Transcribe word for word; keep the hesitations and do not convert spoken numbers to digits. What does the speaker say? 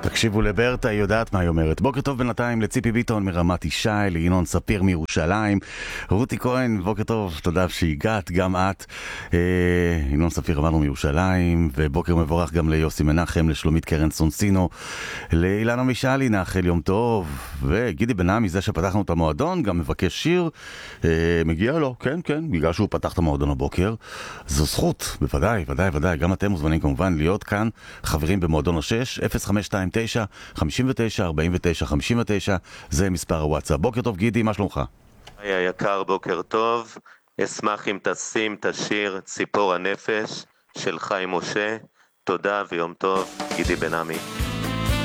תקשיבו לברטה, היא יודעת מה היא אומרת. בוקר טוב בינתיים לציפי ביטון מרמת ישי, לינון ספיר מירושלים, רותי כהן, בוקר טוב, תודה שהגעת, גם את. אה, ינון ספיר אמרנו מירושלים, ובוקר מבורך גם ליוסי מנחם, לשלומית קרן סונסינו, לאילנה משאלי, נאחל יום טוב, וגידי בנעמי, זה שפתחנו את המועדון, גם מבקש שיר, אה, מגיע לו, כן, כן, בגלל שהוא פתח את המועדון הבוקר, זו זכות, בוודאי, ודאי, ודאי, גם אתם מוזמנים כמובן להיות כאן, חברים במועדון השש, אפס חמש שתיים תשע חמישים ותשע ארבעים ותשע חמישים ותשע, זה מספר הוואטסאפ. בוקר טוב גידי, מה שלומך? היי היקר, בוקר טוב. אשמח אם תשים את השיר ציפור הנפש של חיים משה. תודה ויום טוב, גידי בנעמי.